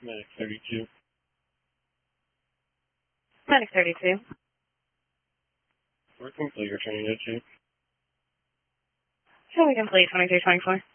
Medic 32. Medic 32. We're complete, returning to 2. Show me complete, 2324.